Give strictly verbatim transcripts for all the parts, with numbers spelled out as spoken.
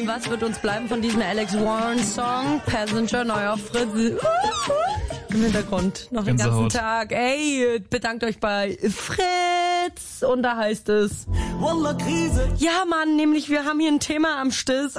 was wird uns bleiben von diesem Alex Warren Song? Passenger, neuer Fritz. Im Hintergrund noch den ganzen Gänsehaut. Tag. Ey, bedankt euch bei Fritz. Und da heißt es... Wallah, Krise. Ja, Mann, nämlich wir haben hier ein Thema am Stiss.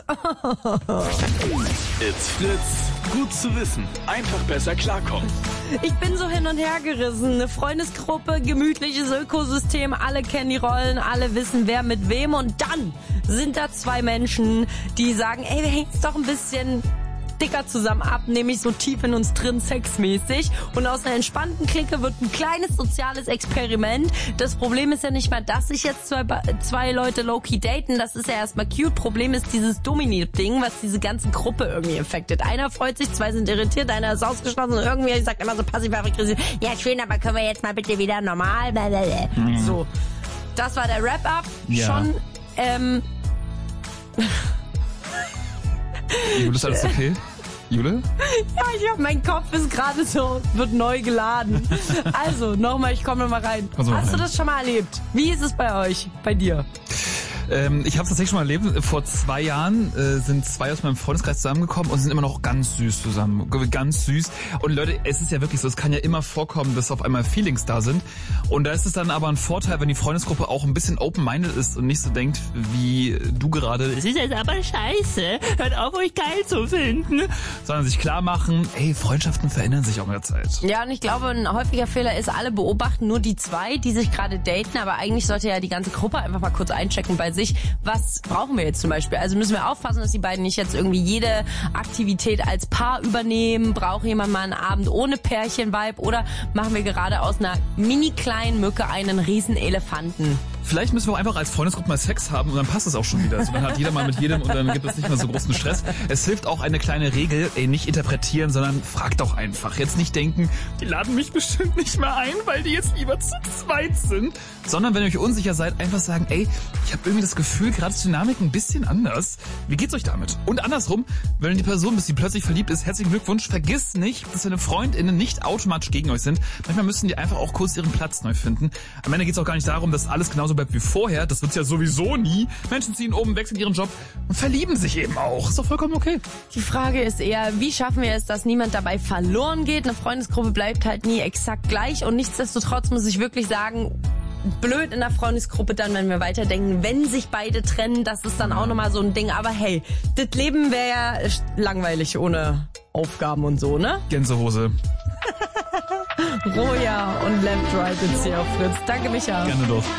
It's Fritz. Gut zu wissen. Einfach besser klarkommen. Ich bin so hin und her gerissen. Eine Freundesgruppe, gemütliches Ökosystem, alle kennen die Rollen, alle wissen, wer mit wem. Und dann sind da zwei Menschen, die sagen, ey, wir hängen jetzt doch ein bisschen dicker zusammen ab, nämlich so tief in uns drin, sexmäßig. Und aus einer entspannten Clique wird ein kleines soziales Experiment. Das Problem ist ja nicht mal, dass sich jetzt zwei, zwei Leute low-key daten. Das ist ja erstmal cute. Problem ist dieses Domini-Ding, was diese ganze Gruppe irgendwie affectet. Einer freut sich, zwei sind irritiert, einer ist ausgeschlossen und irgendwie sagt immer so passiv-aggressiv, ja schön, aber können wir jetzt mal bitte wieder normal? Mhm. So, das war der Wrap-Up. Ja. Schon, ähm... Jule, ist alles okay? Jule? Ja, ich hab, mein Kopf ist gerade so, wird neu geladen. Also, nochmal, ich komme nochmal rein. Komm so Hast rein. du das schon mal erlebt? Wie ist es bei euch, bei dir? Ähm, ich habe es tatsächlich schon mal erlebt. Vor zwei Jahren äh, sind zwei aus meinem Freundeskreis zusammengekommen und sind immer noch ganz süß zusammen. Ganz süß. Und Leute, es ist ja wirklich so, es kann ja immer vorkommen, dass auf einmal Feelings da sind. Und da ist es dann aber ein Vorteil, wenn die Freundesgruppe auch ein bisschen open-minded ist und nicht so denkt, wie du gerade, es ist jetzt aber scheiße, hört auf, euch geil zu finden. Sondern sich klar machen, ey, Freundschaften verändern sich auch mit der Zeit. Ja, und ich glaube, ein häufiger Fehler ist, alle beobachten nur die zwei, die sich gerade daten, aber eigentlich sollte ja die ganze Gruppe einfach mal kurz einchecken bei sich. Was brauchen wir jetzt zum Beispiel? Also müssen wir aufpassen, dass die beiden nicht jetzt irgendwie jede Aktivität als Paar übernehmen. Braucht jemand mal einen Abend ohne Pärchen-Vibe? Oder machen wir gerade aus einer mini kleinen Mücke einen riesen Elefanten? Vielleicht müssen wir auch einfach als Freundesgruppe mal Sex haben und dann passt es auch schon wieder. Also dann hat jeder mal mit jedem und dann gibt es nicht mehr so großen Stress. Es hilft auch eine kleine Regel, ey, nicht interpretieren, sondern frag doch einfach. Jetzt nicht denken, die laden mich bestimmt nicht mehr ein, weil die jetzt lieber zu zweit sind. Sondern wenn ihr euch unsicher seid, einfach sagen, ey, ich habe irgendwie das Gefühl, gerade ist die Dynamik ein bisschen anders. Wie geht's euch damit? Und andersrum, wenn die Person, bis sie plötzlich verliebt ist, herzlichen Glückwunsch, vergiss nicht, dass deine FreundInnen nicht automatisch gegen euch sind. Manchmal müssen die einfach auch kurz ihren Platz neu finden. Am Ende geht's auch gar nicht darum, dass alles genauso bleibt wie vorher. Das wird's ja sowieso nie. Menschen ziehen um, wechseln ihren Job und verlieben sich eben auch. Ist doch vollkommen okay. Die Frage ist eher, wie schaffen wir es, dass niemand dabei verloren geht? Eine Freundesgruppe bleibt halt nie exakt gleich und nichtsdestotrotz muss ich wirklich sagen, blöd in der Freundesgruppe dann, wenn wir weiterdenken, wenn sich beide trennen, das ist dann auch nochmal so ein Ding. Aber hey, das Leben wäre ja langweilig ohne Aufgaben und so, ne? Gänsehose. Roja und Left Right jetzt hier auf Fritz. Danke, Micha. Gerne doch.